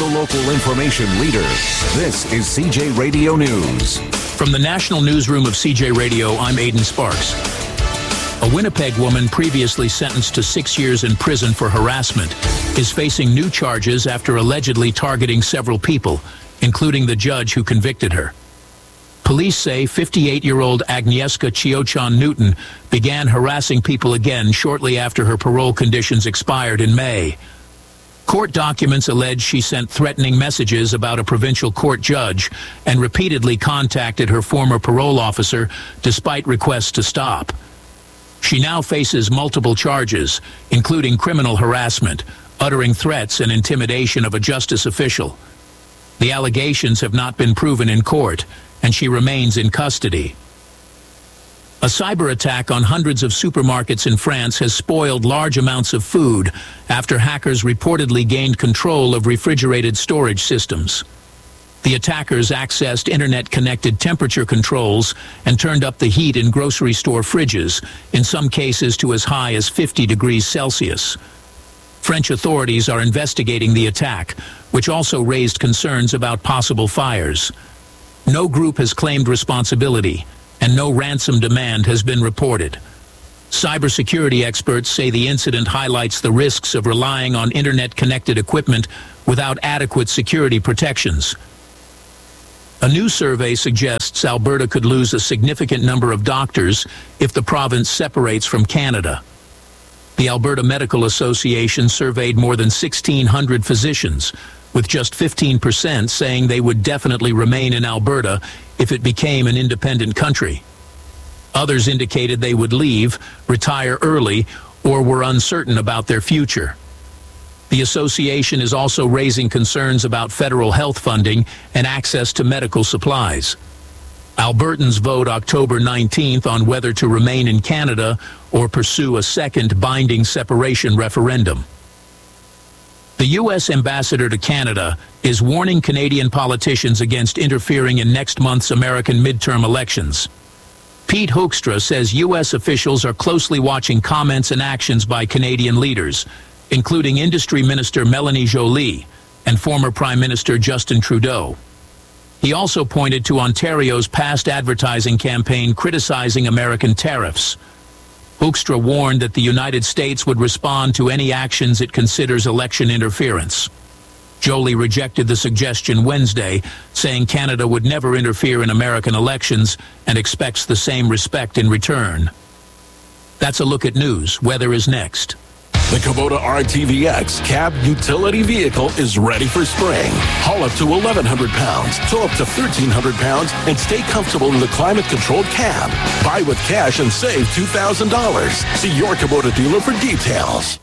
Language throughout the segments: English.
the local information leader. This is CJ Radio News. From the National Newsroom of CJ Radio, I'm Aidan Sparks. A Winnipeg woman previously sentenced to 6 years in prison for harassment is facing new charges after allegedly targeting several people, including the judge who convicted her. Police say 58-year-old Agnieszka Chiochan-Newton began harassing people again shortly after her parole conditions expired in May. Court documents allege she sent threatening messages about a provincial court judge and repeatedly contacted her former parole officer despite requests to stop. She now faces multiple charges, including criminal harassment, uttering threats and intimidation of a justice official. The allegations have not been proven in court, and she remains in custody. A cyber attack on hundreds of supermarkets in France has spoiled large amounts of food after hackers reportedly gained control of refrigerated storage systems. The attackers accessed internet-connected temperature controls and turned up the heat in grocery store fridges, in some cases to as high as 50 degrees Celsius. French authorities are investigating the attack, which also raised concerns about possible fires. No group has claimed responsibility, and no ransom demand has been reported. Cybersecurity experts say the incident highlights the risks of relying on internet-connected equipment without adequate security protections. A new survey suggests Alberta could lose a significant number of doctors if the province separates from Canada. The Alberta Medical Association surveyed more than 1,600 physicians, with just 15% saying they would definitely remain in Alberta if it became an independent country. Others indicated they would leave, retire early, or were uncertain about their future. The association is also raising concerns about federal health funding and access to medical supplies. Albertans vote October 19th on whether to remain in Canada or pursue a second binding separation referendum. The U.S. ambassador to Canada is warning Canadian politicians against interfering in next month's American midterm elections. Pete Hoekstra says U.S. officials are closely watching comments and actions by Canadian leaders, including Industry Minister Melanie Joly and former Prime Minister Justin Trudeau. He also pointed to Ontario's past advertising campaign criticizing American tariffs. Hoekstra warned that the United States would respond to any actions it considers election interference. Joly rejected the suggestion Wednesday, saying Canada would never interfere in American elections and expects the same respect in return. That's a look at news. Weather is next. The Kubota RTVX cab utility vehicle is ready for spring. Haul up to 1,100 pounds, tow up to 1,300 pounds, and stay comfortable in the climate-controlled cab. Buy with cash and save $2,000. See your Kubota dealer for details.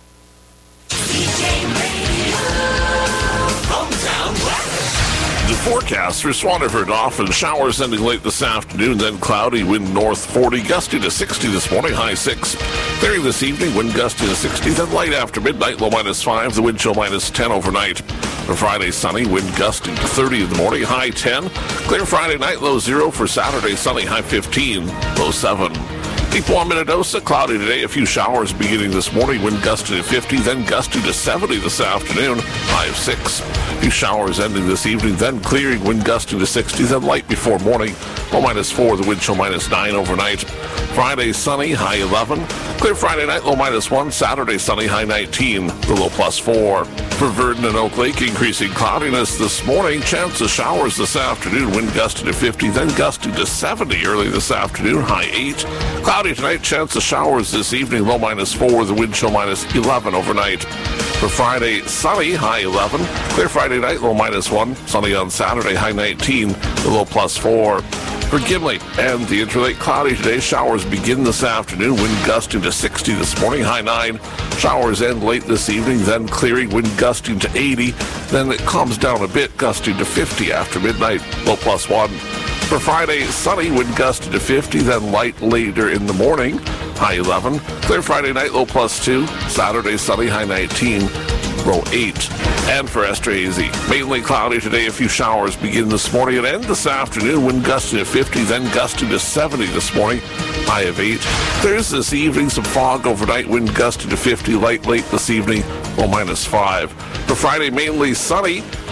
The forecast for Swaneford: often showers ending late this afternoon, then cloudy, wind north 40, gusty to 60 this morning, high 6. Clearing this evening, wind gusty to 60, then light after midnight, low -5, the wind chill -10 overnight. For Friday, sunny, wind gusting to 30 in the morning, high 10. Clear Friday night, low 0. For Saturday, sunny, high 15, low 7. Deep warm Minnedosa, cloudy today, a few showers beginning this morning, wind gusty to 50, then gusty to 70 this afternoon, high of 6. A few showers ending this evening, then clearing, wind gusty to 60, then light before morning, low -4, the wind chill -9 overnight. Friday, sunny, high 11. Clear Friday night, low -1. Saturday, sunny, high 19, the low +4. For Verdon and Oak Lake, increasing cloudiness this morning, chance of showers this afternoon, wind gusty to 50, then gusty to 70 early this afternoon, high 8. Cloudy tonight, chance of showers this evening, low -4, the wind chill -11 overnight. For Friday, sunny, high 11. Clear Friday night, low -1. Sunny on Saturday, high 19, the low +4. For Gimli and the Interlake, cloudy today. Showers begin this afternoon, wind gusting to 60 this morning, high 9. Showers end late this evening, then clearing, wind gusting to 80. Then it calms down a bit, gusting to 50 after midnight, low +1. For Friday, sunny, wind gusting to 50, then light later in the morning, high 11. Clear Friday night, low +2. Saturday, sunny, high 19, low 8. And for Estrazy, mainly cloudy today. A few showers begin this morning and end this afternoon. Wind gusting to 50, then gusting to 70 this morning, high of 8. There's this evening some fog overnight. Wind gusting to 50, light late this evening, low -5. For Friday, mainly sunny.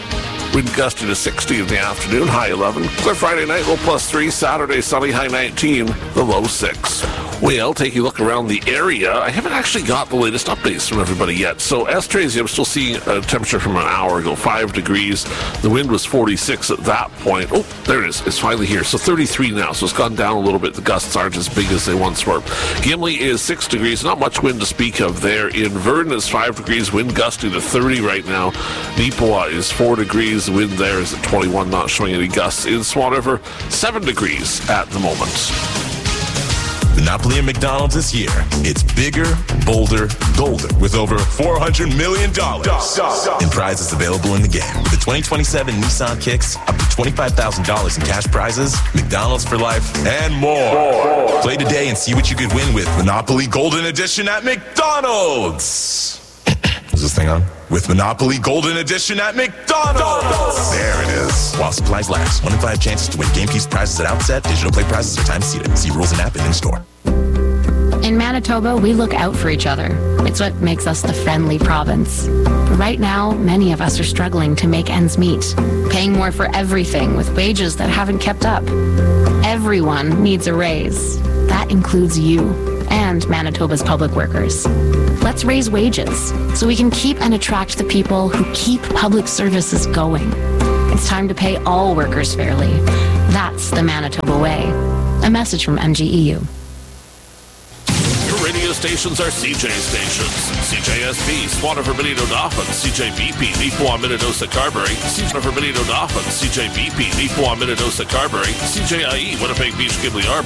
wind gusty to 60 in the afternoon, high 11. Clear Friday night, low +3. Saturday, sunny, high 19, the low 6. Well, taking a look around the area, I haven't actually got the latest updates from everybody yet. So Estrazy, I'm still seeing a temperature from an hour ago, 5 degrees. The wind was 46 at that point. Oh, there it is. It's finally here. So 33 now. So it's gone down a little bit. The gusts aren't as big as they once were. Gimli is 6 degrees. Not much wind to speak of there. In Verdon is 5 degrees. Wind gusty to 30 right now. Neepawa is 4 degrees. The wind there is at 21, not showing any gusts. In Swan River, 7 degrees at the moment. Monopoly and McDonald's this year. It's bigger, bolder, golder with over $400 million in prizes available in the game. With the 2027 Nissan Kicks, up to $25,000 in cash prizes, McDonald's for life, and more. Play today and see what you could win with Monopoly Golden Edition at McDonald's. Is this thing on? With Monopoly Golden Edition at McDonald's. There it is. While supplies last. 1 in 5 chances to win game piece prizes at outset. Digital play prizes are time seated. See rules and app and in store. In Manitoba, we look out for each other. It's what makes us the friendly province. But right now, many of us are struggling to make ends meet, paying more for everything with wages that haven't kept up. Everyone needs a raise. That includes you and Manitoba's public workers. Let's raise wages so we can keep and attract the people who keep public services going. It's time to pay all workers fairly. That's the Manitoba way. A message from MGEU. Your radio stations are CJ stations. CJSB, Swan River, Benito, Dauphin, CJBP, Neepawa, Minnedosa, Carberry, Swan River, Benito, Dauphin, CJBP, Neepawa, Minnedosa, Carberry, CJIE, Winnipeg Beach, Gimli, Arbor.